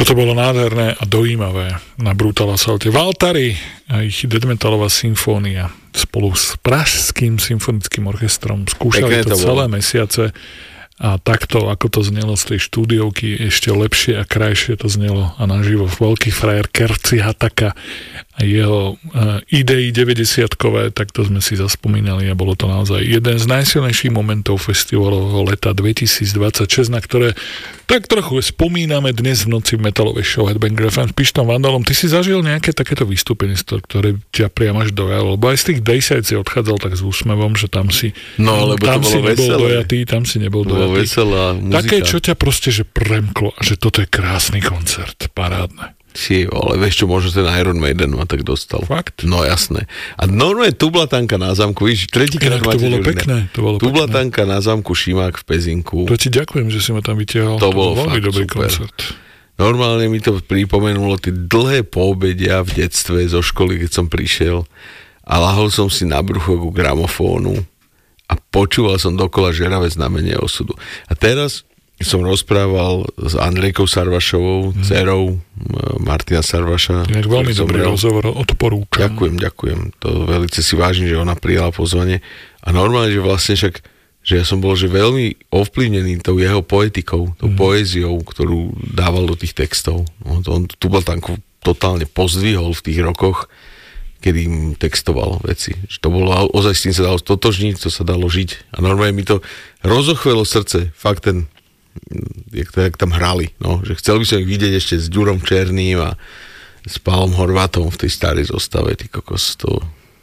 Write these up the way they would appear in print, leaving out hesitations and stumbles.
Toto bolo nádherné a dojímavé na Brutal Assalte. Valtari a ich deathmetalová symfónia spolu s Pražským symfonickým orchestrom skúšali to celé mesiace a takto, ako to znelo z tej štúdiovky, ešte lepšie a krajšie to znelo a naživo veľký frajer Kerci Hataka a jeho idei 90-kové, tak to sme si zaspomínali a bolo to naozaj jeden z najsilnejších momentov festivalového leta 2026, na ktoré tak trochu spomíname dnes v noci v metalovej show Headbanger FM s Pištom Vandalom. Ty si zažil nejaké takéto vystúpenie, ktoré ťa priam až dojalo? Lebo aj z tých Dayside si odchádzal tak s úsmevom, že tam si, tam si nebol dojatý, tam si nebol dojatý. Veselá muzika. Také, čo ťa proste, že premklo a že toto je krásny koncert, parádne. Ale vieš čo, možno ten Iron Maiden ma tak dostal. Fakt? No jasné. A normálne Tublatanka na zámku, víš, tretíkrát máte to bolo pekné. Tublatanka na zámku Šimák v Pezinku. To ti ďakujem, že si ma tam vytiahol. To bol veľmi fakt dobrý super koncert. Normálne mi to pripomenulo tie dlhé poobedia v detstve zo školy, keď som prišiel a lahol som si na brucho ku gramofónu a počúval som dokola Žeravé znamenie osudu. A teraz som rozprával s Andrejkou Sarvašovou, dcerou Martina Sarvaša. Je veľmi dobrý rozhovor, odporúčam. Ďakujem. To veľmi si vážim, že ona prijala pozvanie. A normálne, že vlastne však, že ja som bol že veľmi ovplyvnený tou jeho poetikou, tou poéziou, ktorú dával do tých textov. No, on tu bol tam totálne pozdvihol v tých rokoch, kedy im textoval veci. Že to bolo, ozaj s tým sa dalo stotožniť, to sa dalo žiť. A normálne mi to rozochvelo srdce. Fakt ten, jak tam hrali. No, že chcel by som ich vidieť ešte s Ďurom Černým a s Pálom Horvátom v tej starej zostave. Ty kokos, to...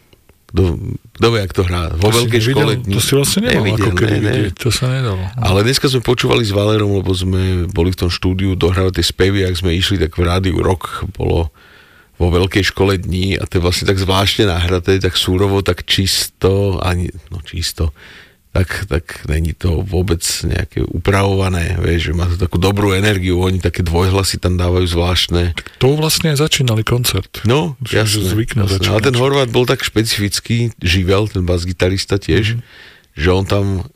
Kto vie, jak to hrá? Vo veľkej škole... To si vlastne nemal ako kedy vidieť. To sa nedalo. Ale dneska sme počúvali s Valerom, lebo sme boli v tom štúdiu dohrávať tie spevy, ak sme išli, tak v rádiu Rock bolo vo veľkej škole dní a to je vlastne tak zvláštne nahraté, tak súrovo, tak čisto, tak není to vôbec nejaké upravované, vieš, že má to takú dobrú energiu, oni také dvojhlasy tam dávajú zvláštne. Tak to vlastne aj začínali koncert. No, jasné. Ale ten Horvát bol tak špecifický, živel, ten bas-gitarista tiež, že on tam